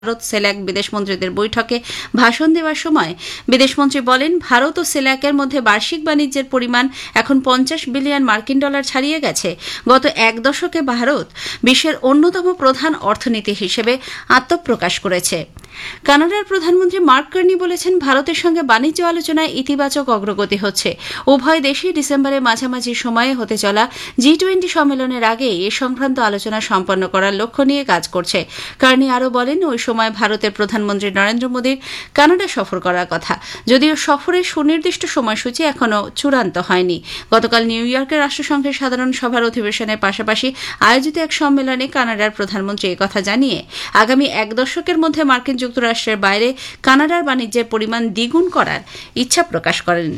ভারত সেল্যাক বিদেশমন্ত্রীদের বৈঠকে ভাষণ দেওয়ার সময় বিদেশমন্ত্রী বলেন, ভারত ও সেল্যাকের মধ্যে বার্ষিক বাণিজ্যের পরিমাণ এখন $50 বিলিয়ন ছাড়িয়ে গেছে। গত এক দশকে ভারত বিশ্বের অন্যতম প্রধান অর্থনীতি হিসেবে আত্মপ্রকাশ করেছে। কানাডার প্রধানমন্ত্রী মার্ক কার্নি বলেছেন, ভারতের সঙ্গে বাণিজ্য আলোচনায় ইতিবাচক অগ্রগতি হচ্ছে। উভয় দেশই ডিসেম্বরের মাঝামাঝি সময়ে হতে চলা G20 সম্মেলনের আগে এ সংক্রান্ত আলোচনা সম্পন্ন করার লক্ষ্য নিয়ে কাজ করছে। কার্নি আরও বলেন, ওই সময় ভারতের প্রধানমন্ত্রী নরেন্দ্র মোদীর কানাডা সফর করার কথা, যদিও সফরের সুনির্দিষ্ট সময়সূচি এখনও চূড়ান্ত হয়নি। গতকাল নিউ ইয়র্কের রাষ্ট্রসংঘের সাধারণ সভার অধিবেশনের পাশাপাশি আয়োজিত এক সম্মেলনে কানাডার প্রধানমন্ত্রী একথা জানিয়ে আগামী এক দশকের মধ্যে মার্কিন যুক্তরাষ্ট্রের বাইরে কানাডার বাণিজ্যের পরিমাণ দ্বিগুণ করার ইচ্ছা প্রকাশ করেন।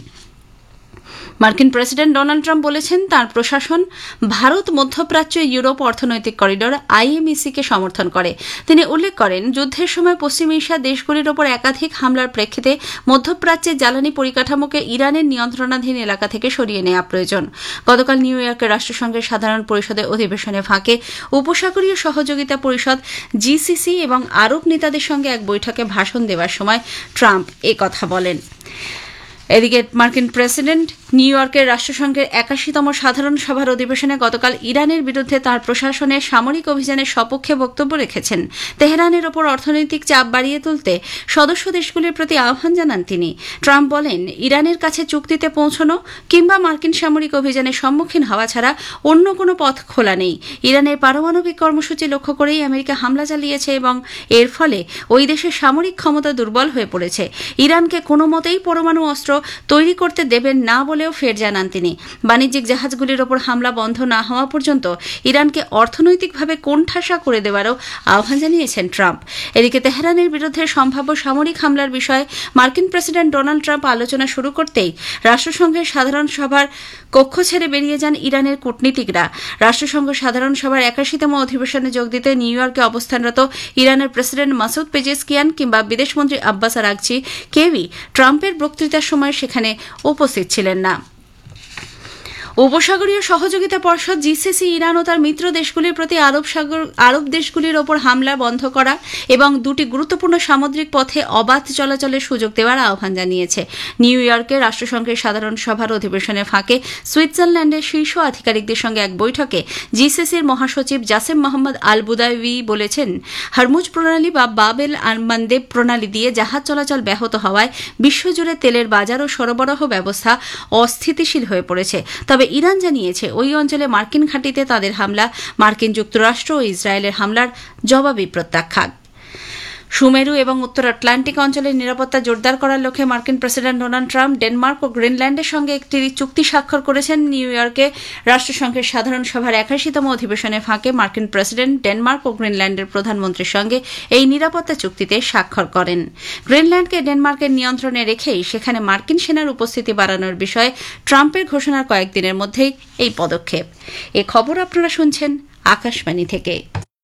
মার্কিন প্রেসিডেন্ট ডোনাল্ড ট্রাম্প বলেছেন, তাঁর প্রশাসন ভারত মধ্যপ্রাচ্য ইউরোপ অর্থনৈতিক করিডর IMEC কে সমর্থন করে। তিনি উল্লেখ করেন, যুদ্ধের সময় পশ্চিম এশিয়া দেশগুলির ওপর একাধিক হামলার প্রেক্ষিতে মধ্যপ্রাচ্যের জ্বালানি পরিকাঠামোকে ইরানের নিয়ন্ত্রণাধীন এলাকা থেকে সরিয়ে নেওয়া প্রয়োজন। গতকাল নিউ ইয়র্কের রাষ্ট্রসংঘের সাধারণ পরিষদের অধিবেশনে ফাঁকে উপসাগরীয় সহযোগিতা পরিষদ GCC এবং আরব নেতাদের সঙ্গে এক বৈঠকে ভাষণ দেওয়ার সময় ট্রাম্প একথা বলেন। এদিকে মার্কিন প্রেসিডেন্ট নিউ ইয়র্কের রাষ্ট্রসংঘের 81তম সাধারণ সভার অধিবেশনে গতকাল ইরানের বিরুদ্ধে তাঁর প্রশাসনের সামরিক অভিযানের সপক্ষে বক্তব্য রেখেছেন। তেহরানের ওপর অর্থনৈতিক চাপ বাড়িয়ে তুলতে সদস্য দেশগুলির প্রতি আহ্বান জানান তিনি। ট্রাম্প বলেন, ইরানের কাছে চুক্তিতে পৌঁছানো কিংবা মার্কিন সামরিক অভিযানের সম্মুখীন হওয়া ছাড়া অন্য কোনো পথ খোলা নেই। ইরানের পারমাণবিক কর্মসূচি লক্ষ্য করেই আমেরিকা হামলা চালিয়েছে এবং এর ফলে ওই দেশের সামরিক ক্ষমতা দুর্বল হয়ে পড়েছে। ইরানকে কোনো মতেই পরমাণু অস্ত্র তৈরি করতে দেবেন না বলেও ফের জানান তিনি। বাণিজ্যিক জাহাজগুলির ওপর হামলা বন্ধ না হওয়া পর্যন্ত ইরানকে অর্থনৈতিকভাবে কোণঠাসা করে দেওয়ারও আহ্বান জানিয়েছেন ট্রাম্প। এদিকে তেহরানের বিরুদ্ধে সম্ভাব্য সামরিক হামলার বিষয়ে মার্কিন প্রেসিডেন্ট ডোনাল্ড ট্রাম্প আলোচনা শুরু করতেই রাষ্ট্রসংঘের সাধারণ সভার কক্ষ ছেড়ে বেরিয়ে যান ইরানের কূটনীতিকরা। রাষ্ট্রসংঘ সাধারণ সভার 81তম অধিবেশনে যোগ দিতে নিউ ইয়র্কে অবস্থানরত ইরানের প্রেসিডেন্ট মাসুদ পেজেশকিয়ান কিংবা বিদেশমন্ত্রী আব্বাস আরাগচি কেউই ট্রাম্পের বক্তৃতার সময় সেখানে উপস্থিত ছিলেন না। উপসাগরীয় সহযোগিতা পরিষদ GCC ইরান ও তার মিত্র দেশগুলির প্রতি আরব দেশগুলির ওপর হামলা বন্ধ করা এবং দুটি গুরুত্বপূর্ণ সামুদ্রিক পথে অবাধ চলাচলের সুযোগ দেওয়ার আহ্বান জানিয়েছে। নিউ ইয়র্কে রাষ্ট্রসংঘের সাধারণ সভার অধিবেশনের ফাঁকে সুইজারল্যান্ডের শীর্ষ আধিকারিকদের সঙ্গে এক বৈঠকে GCCর মহাসচিব জাসেম মোহাম্মদ আল বুদাইভি বলেছেন, হরমুজ প্রণালী বা বাবেল মানদেব প্রণালী দিয়ে জাহাজ চলাচল ব্যাহত হওয়ায় বিশ্বজুড়ে তেলের বাজার ও সরবরাহ ব্যবস্থা অস্থিতিশীল হয়ে পড়েছে। তবে ইরান জানিয়েছে, ওই অঞ্চলে মার্কিন ঘাঁটিতে তাদের হামলা মার্কিন যুক্তরাষ্ট্র ও ইসরায়েলের হামলার জবাবি প্রত্যাখ্যান। সুমেরু এবং উত্তর আটলান্টিক অঞ্চলের নিরাপত্তা জোরদার করার লক্ষ্যে মার্কিন প্রেসিডেন্ট ডোনাল্ড ট্রাম্প ডেনমার্ক ও গ্রিনল্যান্ডের সঙ্গে একটি চুক্তি স্বাক্ষর করেছেন। নিউ ইয়র্কে রাষ্ট্রসংঘের সাধারণ সভার 81তম অধিবেশনে ফাঁকে মার্কিন প্রেসিডেন্ট ডেনমার্ক ও গ্রিনল্যান্ডের প্রধানমন্ত্রীর সঙ্গে এই নিরাপত্তা চুক্তিতে স্বাক্ষর করেন। গ্রিনল্যান্ডকে ডেনমার্কের নিয়ন্ত্রণে রেখেই সেখানে মার্কিন সেনার উপস্থিতি বাড়ানোর বিষয়ে ট্রাম্পের ঘোষণার কয়েকদিনের মধ্যেই এই পদক্ষেপ। এ খবর আপনারা শুনছেন আকাশবাণী থেকে।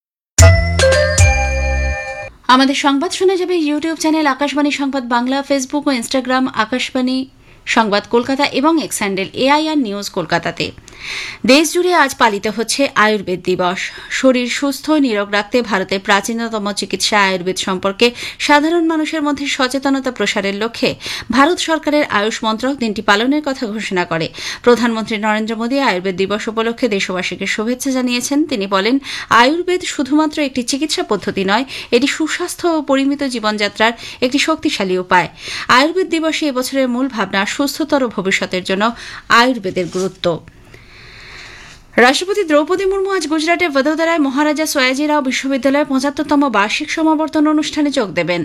আমাদের সংবাদ শোনা যাবে ইউটিউব চ্যানেল আকাশবাণী সংবাদ বাংলা, ফেসবুক ও ইনস্টাগ্রাম আকাশবাণী সংবাদ কলকাতা এবং এক্স হ্যান্ডেল AIR নিউজ কলকাতাতে। দেশজুড়ে আজ পালিত হচ্ছে আয়ুর্বেদ দিবস। শরীর সুস্থ নিরোগ রাখতে ভারতের প্রাচীনতম চিকিৎসা আয়ুর্বেদ সম্পর্কে সাধারণ মানুষের মধ্যে সচেতনতা প্রসারের লক্ষ্যে ভারত সরকারের আয়ুষ মন্ত্রক দিনটি পালনের কথা ঘোষণা করে। প্রধানমন্ত্রী নরেন্দ্র মোদী আয়ুর্বেদ দিবস উপলক্ষে দেশবাসীকে শুভেচ্ছা জানিয়েছেন। তিনি বলেন, আয়ুর্বেদ শুধুমাত্র একটি চিকিৎসা পদ্ধতি নয়, এটি সুস্বাস্থ্য ও পরিমিত জীবনযাত্রার একটি শক্তিশালী উপায়। আয়ুর্বেদ দিবসে এবছরের মূল ভাবনা সুস্থতর ভবিষ্যতের জন্য আয়ুর্বেদের গুরুত্ব। রাষ্ট্রপতি দ্রৌপদী মুর্মু আজ গুজরাটের ভদোদরায় মহারাজা সয়াজিরাও বিশ্ববিদ্যালয়ের 75তম বার্ষিক সমাবর্তন অনুষ্ঠানে যোগ দেবেন।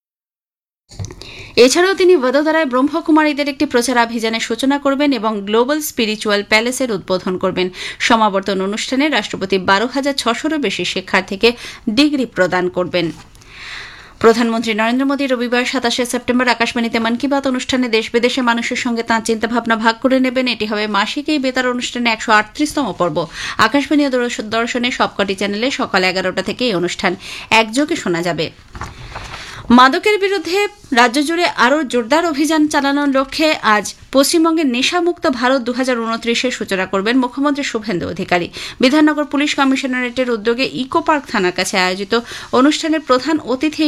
এছাড়াও তিনি ভদোদরায় ব্রহ্মকুমারীদের একটি প্রচারাভিযানের সূচনা করবেন এবং গ্লোবাল স্পিরিচুয়াল প্যালেসের উদ্বোধন করবেন। সমাবর্তন অনুষ্ঠানে রাষ্ট্রপতি 12,600-রও বেশি শিক্ষার্থীকে ডিগ্রি প্রদান করবেন। প্রধানমন্ত্রী নরেন্দ্র মোদী রবিবার 27শে সেপ্টেম্বর আকাশবাণীতে মন কি বাত অনুষ্ঠানে দেশ বিদেশের মানুষের সঙ্গে তাঁর চিন্তাভাবনা ভাগ করে নেবেন। এটি হবে মাসিক এই বেতার অনুষ্ঠানে 138তম পর্ব। আকাশবাণী ও দূরদর্শনের সবকটি চ্যানেলে সকাল 11টা থেকে এই অনুষ্ঠান একযোগে শোনা যাবে। মাদকের বিরুদ্ধে রাজ্য জুড়ে আরও জোরদার অভিযান চালানোর লক্ষ্যে আজ পশ্চিমবঙ্গের নেশামুক্ত ভারত 2029-এর সূচনা করবেন মুখ্যমন্ত্রী শুভেন্দু অধিকারী। বিধাননগর পুলিশ কমিশনারেটের উদ্যোগে ইকো পার্ক থানার কাছে আয়োজিত অনুষ্ঠানের প্রধান অতিথি